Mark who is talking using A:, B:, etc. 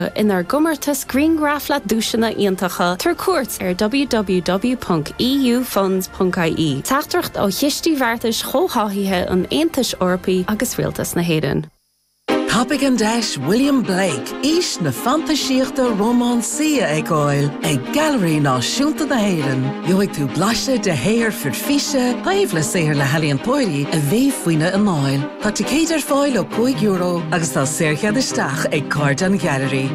A: Inar Gummertas Greengrafla dúisina iontacha tar cuat www.eufunds.ie. Taachtracht ó chiistí bhartas chomhthaithe an Aontais Eorpaí agus Rialtas na Héireann.
B: Topic and Dash William Blake, Ish na fantasíochta romansia ag oil, ag gallery náisiúnta na Héireann. Joig tú blaise de héir fur fiche, haimh le séir le Halion Poiri a bhí faoine an oil. Tá tú céidir fáil ó €5 agus tá séirchead isteach ag Cardan Gallery.